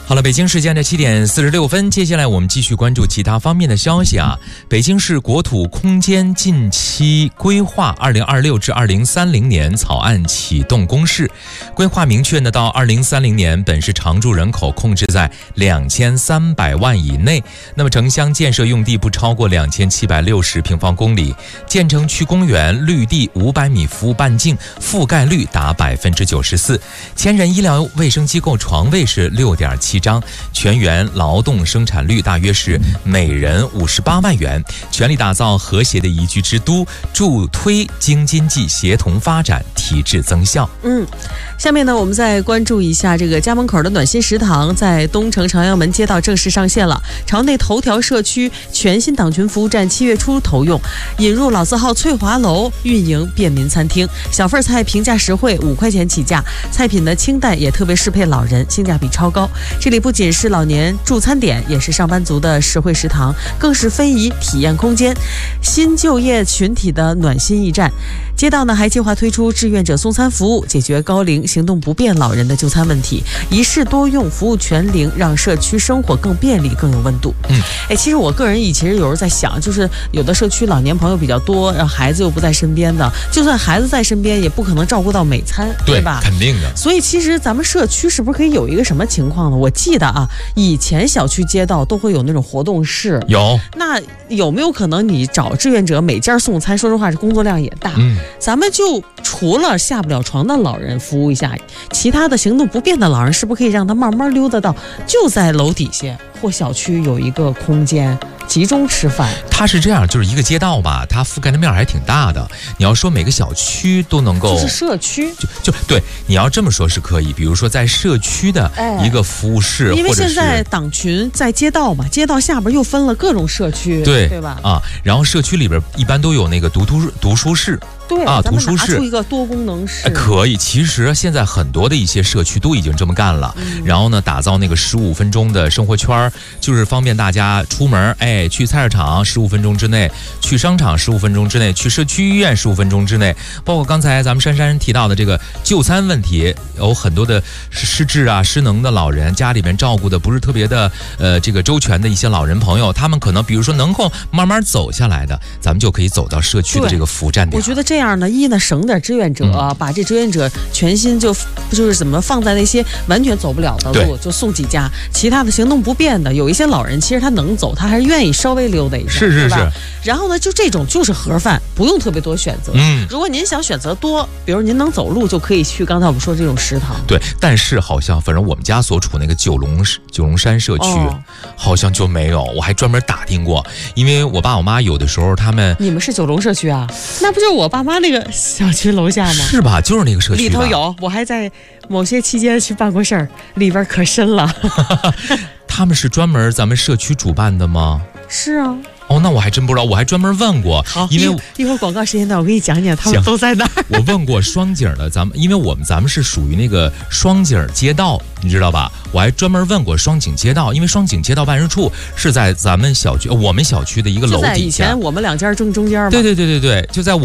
好了，北京时间的7点46分，接下来我们继续关注其他方面的消息啊。北京市国土空间近期规划2026至2030年草案启动公示，规划明确呢，到2030年，本市常住人口控制在2300万以内，那么城乡建设用地不超过2760平方公里，建成区公园绿地500米服务半径覆盖率达94%，千人医疗卫生机构床位是6.7张，全员劳动生产率大约是每人58万元，全力打造和谐的宜居之都，助推京津冀协同发展，提质增效。 下面呢，我们再关注一下这个家门口的暖心食堂，在东城朝阳门街道正式上线了。朝内头条社区全新党群服务站7月初投用，引入老字号翠华楼，运营便民餐厅，小份菜平价实惠，5块钱起价，菜品呢清淡，也特别适配老人，性价比超高。这里不仅是老年助餐点，也是上班族的实惠食堂，更是非遗体验空间，新就业群体的暖心驿站。街道呢还计划推出志愿者送餐服务，解决高龄行动不便老人的就餐问题，一室多用，服务全龄，让社区生活更便利，更有温度。其实我个人其实有时候在想，就是有的社区老年朋友比较多，然后孩子又不在身边的，就算孩子在身边，也不可能照顾到每餐，对吧？ 肯定的。 所以其实咱们社区是不是可以有一个什么情况呢？我记得啊，以前小区街道都会有那种活动室， 有。 那有没有可能你找志愿者每家送餐？说实话，这工作量也大。咱们就除了下不了床的老人服务一下，其他的行动不便的老人，是不是可以让他慢慢溜达到就在楼底下或小区有一个空间集中吃饭？ 它是这样，就是一个街道吧，它覆盖的面还挺大的。你要说每个小区都能够， 就是社区， 就对，你要这么说是可以。比如说在社区的一个服务室， 因为现在党群在街道嘛，街道下边又分了各种社区，对吧？ 然后社区里边一般都有那个读书室。 对啊，咱们拿出一个多功能室， 可以。其实现在很多的一些社区都已经这么干了，然后呢，打造那个15分钟的生活圈，就是方便大家出门，去菜市场15分钟之内，去商场15分钟之内，去社区医院15分钟之内。包括刚才咱们珊珊提到的这个就餐问题，有很多的失智啊、失能的老人，家里面照顾的不是特别的这个周全的一些老人朋友，他们可能比如说能够慢慢走下来的，咱们就可以走到社区的这个服务站点。 我觉得这样呢，一呢省点志愿者，把这志愿者全心就是怎么放在那些完全走不了的路，就送几家，其他的行动不便的，有一些老人其实他能走，他还是愿意稍微溜达一下， 是。 然后呢，就这种就是盒饭，不用特别多选择。如果您想选择多，比如您能走路，就可以去刚才我们说这种食堂。 对，但是好像反正我们家所处那个九龙山社区，好像就没有。我还专门打听过，因为我爸我妈有的时候他们， 你们是九龙社区啊？那不就是我爸妈那个小区楼下吗？ 是吧？就是那个社区里头有，我还在某些期间去办过事儿，里边可深了。 他们是专门咱们社区主办的吗？ 是啊。 那我还真不知道，我还专门问过。 好， 因为一会儿广告时间段，我给你讲讲他们都在哪儿。 我问过双井的，因为咱们是属于那个双井街道，你知道吧？我还专门问过双井街道，因为双井街道办事处是在咱们小区，我们小区的一个楼底下。 就在以前我们两家正中间嘛。 对，就在